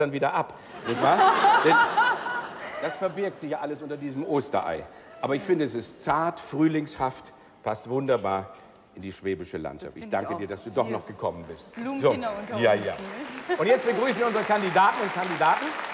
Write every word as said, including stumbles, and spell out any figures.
dann wieder ab, nicht wahr? Denn das verbirgt sich ja alles unter diesem Osterei. Aber ich finde, es ist zart, frühlingshaft, passt wunderbar in die schwäbische Landschaft. Ich danke dir, dass du doch noch gekommen bist. Blumenkinder unter uns. Ja, ja. Und jetzt begrüßen wir unsere Kandidaten und Kandidaten.